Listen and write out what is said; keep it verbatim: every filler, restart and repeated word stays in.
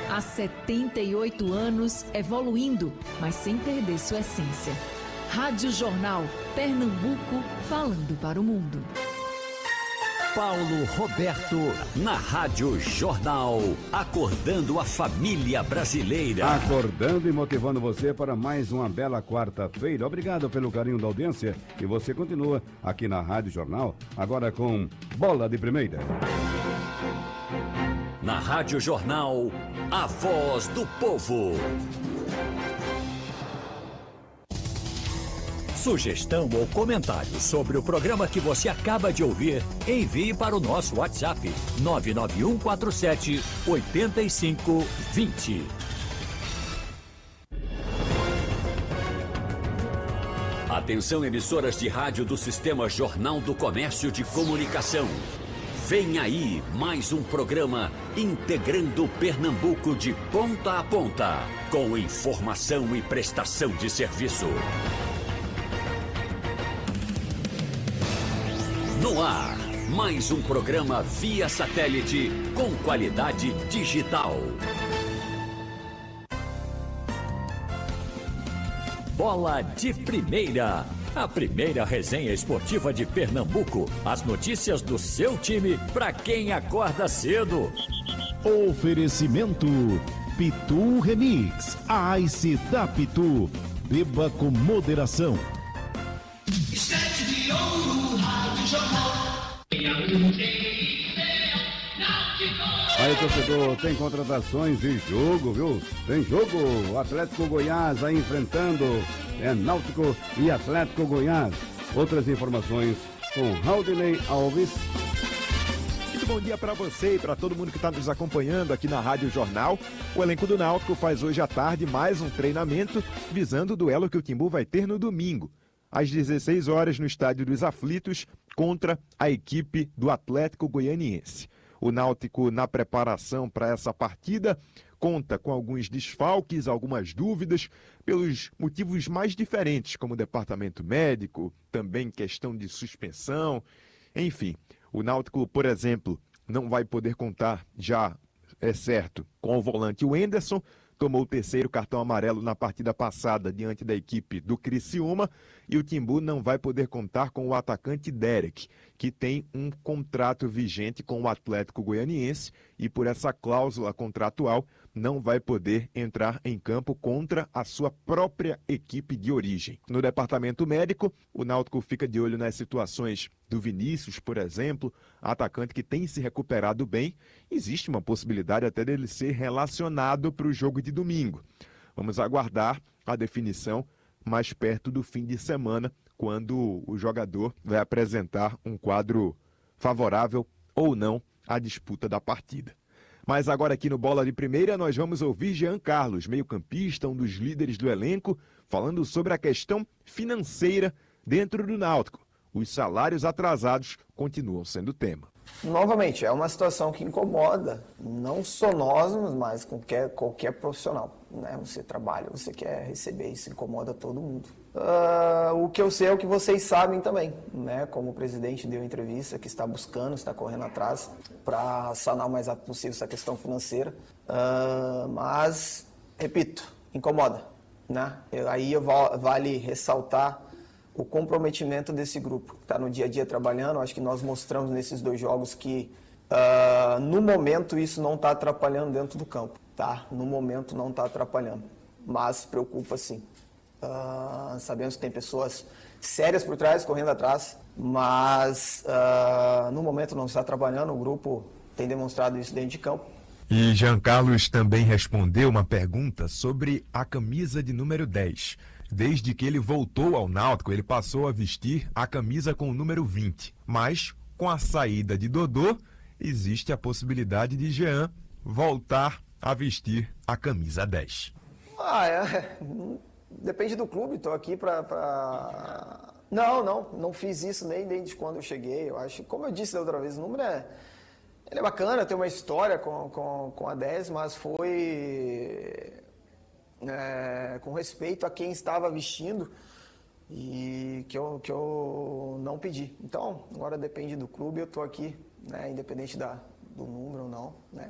Há setenta e oito anos evoluindo, mas sem perder sua essência. Rádio Jornal, Pernambuco, falando para o mundo. Paulo Roberto, na Rádio Jornal, acordando a família brasileira. Acordando e motivando você para mais uma bela quarta-feira. Obrigado pelo carinho da audiência e você continua aqui na Rádio Jornal, agora com Bola de Primeira. Na Rádio Jornal, a voz do povo. Sugestão ou comentário sobre o programa que você acaba de ouvir, envie para o nosso WhatsApp nove nove um quatro sete oito cinco dois zero. Atenção, emissoras de rádio do Sistema Jornal do Comércio de Comunicação. Vem aí mais um programa integrando Pernambuco de ponta a ponta, com informação e prestação de serviço. No ar, mais um programa via satélite com qualidade digital. Bola de Primeira, a primeira resenha esportiva de Pernambuco. As notícias do seu time para quem acorda cedo. Oferecimento Pitu Remix, a Ice da Pitu. Beba com moderação. Estete de ouro, Rádio Jornal. Aí, torcedor, tem contratações e jogo, viu? Tem jogo. O Atlético Goiás aí enfrentando é Náutico e Atlético Goiás. Outras informações com Raudinei Alves. Muito bom dia para você e para todo mundo que está nos acompanhando aqui na Rádio Jornal. O elenco do Náutico faz hoje à tarde mais um treinamento visando o duelo que o Timbu vai ter no domingo, às dezesseis horas, no Estádio dos Aflitos, contra a equipe do Atlético Goianiense. O Náutico, na preparação para essa partida, conta com alguns desfalques, algumas dúvidas, pelos motivos mais diferentes, como departamento médico, também questão de suspensão. Enfim, o Náutico, por exemplo, não vai poder contar, já é certo, com o volante Wenderson. Tomou o terceiro cartão amarelo na partida passada diante da equipe do Criciúma, e o Timbu não vai poder contar com o atacante Derek, que tem um contrato vigente com o Atlético Goianiense e por essa cláusula contratual não vai poder entrar em campo contra a sua própria equipe de origem. No departamento médico, o Náutico fica de olho nas situações do Vinícius, por exemplo, atacante que tem se recuperado bem. Existe uma possibilidade até dele ser relacionado para o jogo de domingo. Vamos aguardar a definição mais perto do fim de semana, quando o jogador vai apresentar um quadro favorável ou não à disputa da partida. Mas agora aqui no Bola de Primeira nós vamos ouvir Jean Carlos, meio-campista, um dos líderes do elenco, falando sobre a questão financeira dentro do Náutico. Os salários atrasados continuam sendo tema. Novamente, é uma situação que incomoda não só nós, mas qualquer, qualquer profissional. Né? Você trabalha, você quer receber, isso incomoda todo mundo. Uh, o que eu sei é o que vocês sabem também, né? Como o presidente deu entrevista, que está buscando, está correndo atrás para sanar o mais rápido possível essa questão financeira. Uh, mas, repito, incomoda. Né? Aí vale ressaltar o comprometimento desse grupo, que está no dia a dia trabalhando. Acho que nós mostramos nesses dois jogos que, uh, no momento, isso não está atrapalhando dentro do campo. Tá? No momento, não está atrapalhando, mas preocupa sim. Uh, sabemos que tem pessoas sérias por trás, correndo atrás, mas uh, no momento não está trabalhando. O grupo tem demonstrado isso dentro de campo. E Jean Carlos também respondeu uma pergunta sobre a camisa de número dez. Desde que ele voltou ao Náutico, ele passou a vestir a camisa com o número vinte. Mas, com a saída de Dodô, existe a possibilidade de Jean voltar a vestir a camisa dez. Ah, é. Depende do clube, estou aqui para... Pra... Não, não, não fiz isso nem desde quando eu cheguei. Eu acho, como eu disse da outra vez, o número é... Ele é bacana, tem uma história com, com, com a dez, mas foi... É, com respeito a quem estava vestindo e que eu, que eu não pedi. Então, agora depende do clube, eu estou aqui, né, independente da, do número ou não, né,